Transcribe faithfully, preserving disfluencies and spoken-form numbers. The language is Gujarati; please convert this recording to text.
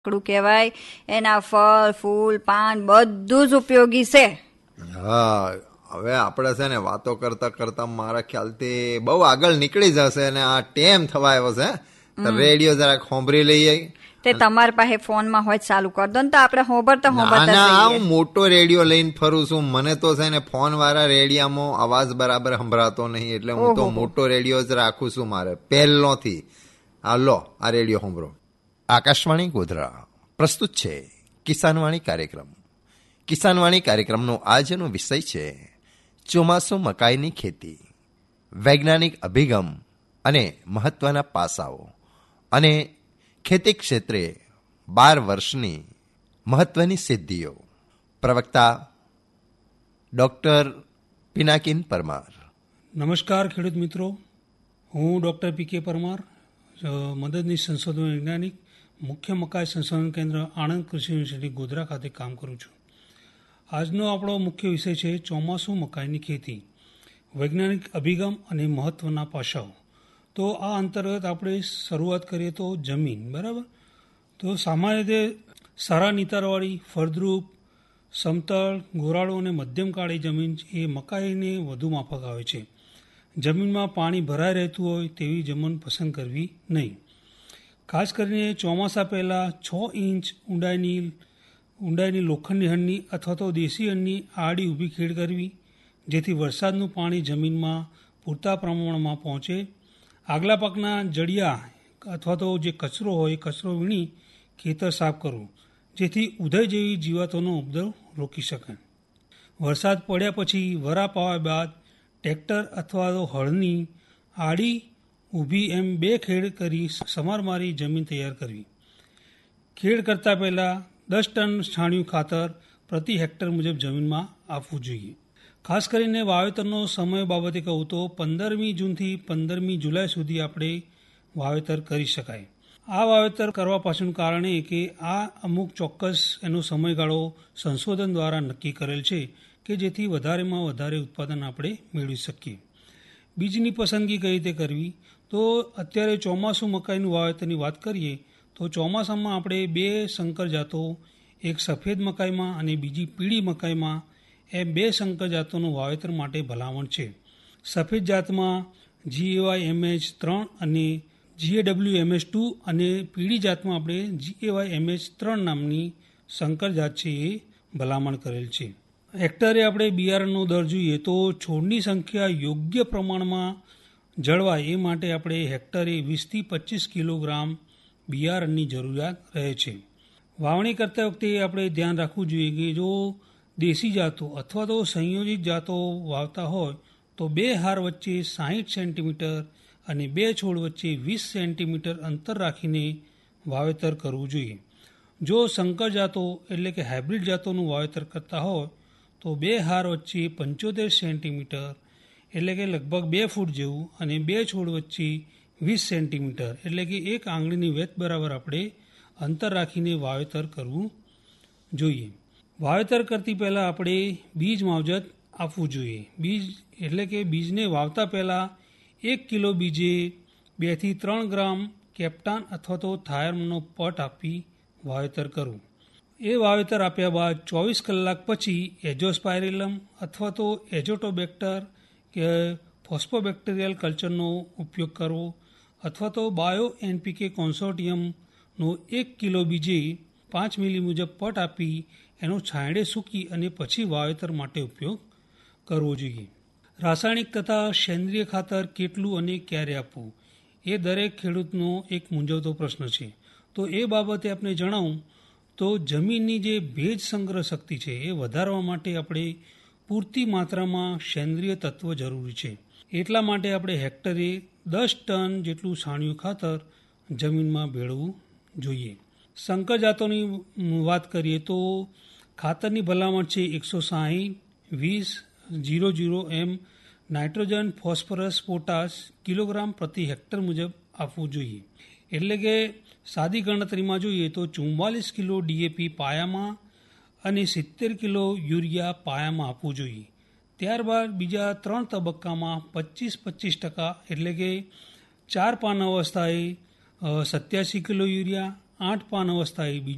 લાકડું કહેવાય. એના ફળ ફૂલ પાન બધું જ ઉપયોગી છે. હા, હવે આપણે છે ને વાતો કરતા કરતા મારા ખ્યાલથી બહુ આગળ નીકળી જશે અને આ ટેમ થવા આવ્યો છે. તો રેડિયો જરાક હોંભરી લઈએ. તે તમારી પાસે ફોનમાં હોય ચાલુ કર દો ને તો આપણે હોંભરતા ના હોંભરતા ના, જઈએ. હું મોટો રેડિયો લઈને ફરું છું. મને તો છે ને ફોન વાળા રેડિયામાં અવાજ બરાબર સંભળાતો નહીં, એટલે હું તો ઓહોહો. મોટો રેડિયો જ રાખું છું મારે પહેલોથી. આ લો, આ રેડિયો હોંભરો. આકાશવાણી ગોધરા પ્રસ્તુત છે કિસાનવાણી કાર્યક્રમ. કિસાનવાણી કાર્યક્રમનો આજનો વિષય છે ચોમાસુ મકાઈની ખેતી, વૈજ્ઞાનિક અભિગમ અને મહત્વના પાસાઓ, અને ખેતી ક્ષેત્રે બાર વર્ષની મહત્વની સિદ્ધિઓ. પ્રવક્તા ડોક્ટર પિનાકિન પરમાર. નમસ્કાર ખેડૂત મિત્રો, હું ડૉક્ટર પી કે પરમાર, અ, મદદનીશ સંશોધન વૈજ્ઞાનિક, મુખ્ય મકાઈ સંશોધન કેન્દ્ર આણંદ કૃષિ યુનિવર્સિટી ગોધરા ખાતે કામ કરું છું. આજનો આપણો મુખ્ય વિષય છે ચોમાસું મકાઈની ખેતી, વૈજ્ઞાનિક અભિગમ અને મહત્ત્વના પાસાઓ. તો આ અંતર્ગત આપણે શરૂઆત કરીએ તો જમીન, બરાબર. તો સામાન્ય રીતે સારા નિતારવાળી, ફળદ્રુપ, સમતળ, ગોરાળો અને મધ્યમ કાળી જમીન એ મકાઈને વધુ માફક આવે છે. જમીનમાં પાણી ભરાઈ રહેતું હોય તેવી જમીન પસંદ કરવી નહીં. ખાસ કરીને ચોમાસા પહેલાં છ ઇંચ ઊંડાઈની ઊંડાઈની લોખંડની હળની અથવા તો દેશી હળની આડી ઊભી ખેડ કરવી, જેથી વરસાદનું પાણી જમીનમાં પૂરતા પ્રમાણમાં પહોંચે. આગલા પાકના જડિયા અથવા તો જે કચરો હોય એ કચરો વીણી ખેતર સાફ કરવું, જેથી ઉધઈ જેવી જીવાતોનો ઉપદ્રવ રોકી શકાય. વરસાદ પડ્યા પછી વરાપ આવ્યા બાદ ટ્રેક્ટર અથવા તો હળની આડી ઊભી એમ બે ખેડ કરી સમાર મારી જમીન તૈયાર કરવી. ખેડ કરતાં પહેલાં દસ ટન છાણિયું ખાતર પ્રતિ હેક્ટર મુજબ જમીનમાં આપવું જોઈએ. ખાસ કરીને વાવેતરનો સમય બાબતે કહું તો પંદરમી જૂનથી પંદરમી જુલાઈ સુધી આપણે વાવેતર કરી શકાય. આ વાવેતર કરવા પાછળનું કારણ એ કે આ અમુક ચોક્કસ એનો સમયગાળો સંશોધન દ્વારા નક્કી કરેલ છે કે જેથી વધારેમાં વધારે ઉત્પાદન આપણે મેળવી શકીએ. બીજની પસંદગી કઈ રીતે કરવી, તો અત્યારે ચોમાસું મકાઈનું વાવેતરની વાત કરીએ તો ચોમાસામાં આપણે બે સંકર જાતો, એક સફેદ મકાઈમાં અને બીજી પીળી મકાઈમાં, એમ બે સંકર જાતોનું વાવેતર માટે ભલામણ છે. સફેદ જાતમાં જીએવાય એમએચ ત્રણ અને જીએડબલ્યુ એમએચ ટુ અને પીળી જાતમાં આપણે જીએવાય એમએચ ત્રણ નામની સંકર જાત છે એ ભલામણ કરેલ છે. હેક્ટરે આપણે બિયારણનો દર જોઈએ તો છોડની સંખ્યા યોગ્ય પ્રમાણમાં જળવાય એ માટે આપણે હેક્ટરે વીસથી પચીસ કિલોગ્રામ બિયારણની જરૂરિયાત રહે છે. વાવણી કરતા વખતે આપણે ધ્યાન રાખવું જોઈએ કે જો દેશી જાતો અથવા તો સંયોજિત જાતો વાવતા હોય તો બે હાર વચ્ચે સાહીઠ સેન્ટીમીટર અને બે છોડ વચ્ચે વીસ સેન્ટીમીટર અંતર રાખીને વાવેતર કરવું જોઈએ. જો સંકર જાતો એટલે કે હાઇબ્રિડ જાતોનું વાવેતર કરતા હોય તો બે હાર વચ્ચે પંચોતેર સેન્ટીમીટર એટલે કે લગભગ બે ફૂટ જેવું અને બે છોડ વચ્ચે વીસ સેન્ટીમીટર એટલે કે એક આંગળીની વેત બરાબર આપણે અંતર રાખીને વાવેતર કરવું જોઈએ. વાવેતર કરતી પહેલાં આપણે બીજ માવજત આપવું જોઈએ. બીજ એટલે કે બીજને વાવતા પહેલાં એક કિલો બીજે બેથી ત્રણ ગ્રામ કેપ્ટાન અથવા તો થાયરમનો પટ આપી વાવેતર કરવું. એ વાવેતર આપ્યા બાદ ચોવીસ કલાક પછી એઝોસ્પાયરિલમ અથવા તો એઝોટોબેક્ટર કે ફોસ્ફોબેક્ટેરિયલ કલ્ચરનો ઉપયોગ કરવો, અથવા તો બાયો એનપીકે કોન્સોર્ટિયમનો એક કિલો બીજે પાંચ મિલી મુજબ પટ આપી એનો છાંયડે સૂકી અને પછી વાવેતર માટે ઉપયોગ કરવો જોઈએ. રાસાયણિક તથા સેન્દ્રિય ખાતર કેટલું અને ક્યારે આપવું એ દરેક ખેડૂતનો એક મૂંઝવતો પ્રશ્ન છે. તો એ બાબતે આપણે જણાવું તો જમીનની જે ભેજ સંગ્રહ શક્તિ છે એ વધારવા માટે આપણે પૂરતી માત્રામાં સેન્દ્રિય તત્વ જરૂરી છે. એટલા માટે આપણે હેક્ટરે દસ ટન જેટલું છાણિયું ખાતર જમીનમાં ભેળવવું જોઈએ. સંકર જાતોની વાત કરીએ તો ખાતરની ભલામણ છે એકસો સાહીઠ વીસ જીરો જીરો એમ નાઇટ્રોજન, ફોસ્ફરસ, પોટાશ કિલોગ્રામ પ્રતિ હેક્ટર મુજબ આપવું જોઈએ. એટલે કે સાદી ગણતરીમાં જોઈએ તો ચુમ્માલીસ કિલો ડીએપી પાયામાં અને સિત્તેર કિલો યુરિયા પાયામાં આપવું જોઈએ. ત્યારબાદ બીજા ત્રણ તબક્કામાં પચીસ પચીસ ટકા એટલે કે ચાર પાન અવસ્થાએ સત્યાસી કિલો યુરિયા, આઠ પાન અવસ્થાએ બીજું